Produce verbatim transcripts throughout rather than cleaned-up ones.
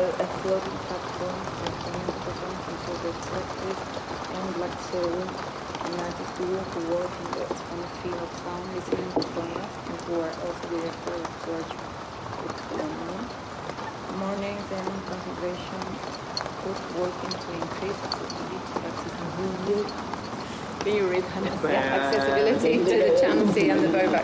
a floating platform for training programs in social practice, and Black Soul, an artist duo who work in the Spanish field of sound, listening performers, and who are also director of George London. Mornings and consideration put working to increase accessibility. accessibility. Can you read Hannah? Yeah, accessibility to the Chansey and the Boback.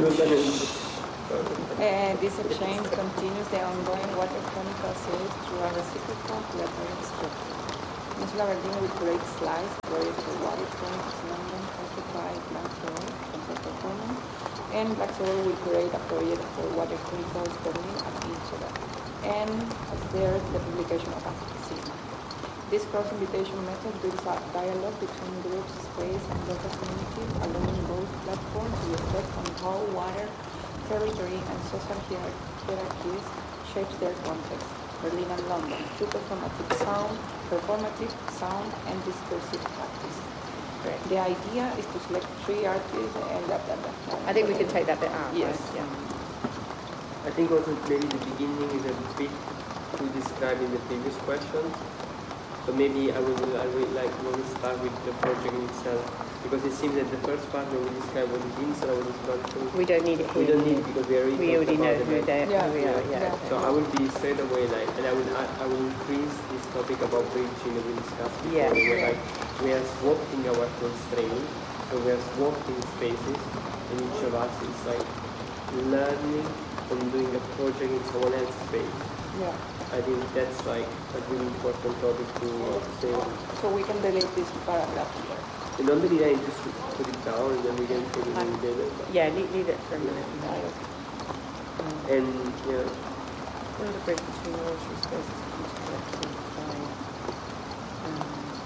Uh, this exchange continues the ongoing water chronicle series through a reciprocal collaborative structure. Nicola Verdin will create slides project for Water Chronicles London hosted by Black Soul, concert performance, and Black Soul will create a project for Water Chronicles Berlin at Inchera, and a third, the publication of a cinema. This cross-invitation method builds a dialogue between groups, space, and local communities, allowing both platforms to reflect on how water, territory, and social hier- hierarchies shapes their context. Berlin and London, two performative sound, performative sound, and discursive practice. Great. The idea is to select three artists and blah, blah, blah, blah. I think we could take that bit out. Yes. Right? Yeah. I think also maybe the beginning is a bit too described in the previous questions. So maybe I would I would like to start with the project itself, because it seems that the first part where we describe what it is and what it's going to. We don't need it here. We don't need it because we already. We already know about who it. they Yeah. who we are. Yeah. Yeah. Okay. So I will be straight away like, and I will I, I will increase this topic about bridging that we discussed before. Yeah. Where like we are swapping our constraints, so we are swapping spaces, and each of us is like learning from doing a project in someone else's space. Yeah. I think that's like a really important topic to say. So we can delete this paragraph here. And don't really like just put it down and then we can put it in the Yeah. Leave, leave it for a minute. And yeah. Build a bridge between the watery spaces of each collective by. Um,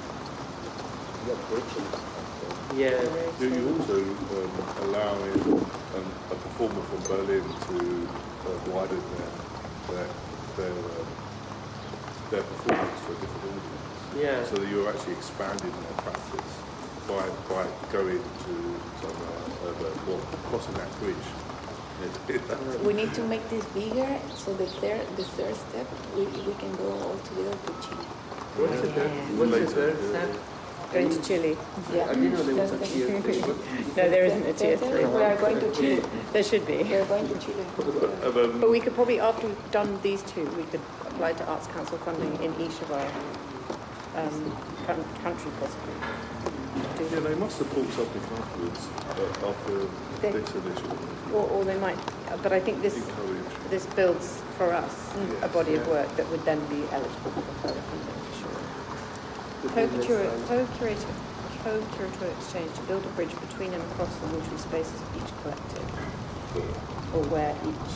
Yeah. You, you also um, allowing um, a performer from Berlin to uh, widen their their their, um, their performance for a different audience. Yeah. So that you're actually expanding their practice by by going to some uh, uh, well, crossing that bridge. We need to make this bigger, so the third, the third step, we, we can go all together to Chile. What's the third? What's the third step? Going to Chile. Yeah. I didn't know there was a tier three. No, there isn't a tier Third, three. We are going to Chile. There should be. We are going to Chile. And, um, But we could probably, after we've done these two, we could apply to Arts Council funding in each of our um, coun- countries, possibly. yeah, they must support something afterwards, uh, after They- this initiative. Or, or they might, but I think this Encourage. this builds for us a body of Yeah. work that would then be eligible for further funding, for sure. Co-curator, co-curator, co-curatorial exchange to build a bridge between and across the watery spaces of each collective, or where each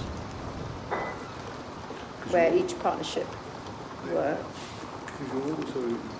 where each partnership works. Because you're also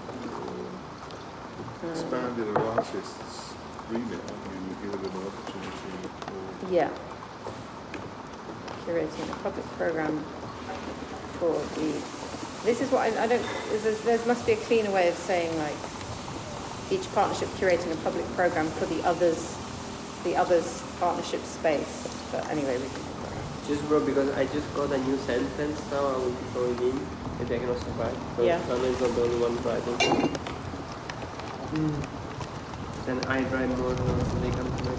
uh, expanding an artist's remit, aren't you? You're giving them an opportunity. Or Yeah. Curating a public program for the. This is what I, I don't. There's, there must be a cleaner way of saying like each partnership curating a public program for the others, the others partnership space. But anyway, we can. Just bro, because I just got a new sentence now, I will be throwing in, and I can also write. So Yeah. Anna is not the only one writing. Then I write more, so they come to my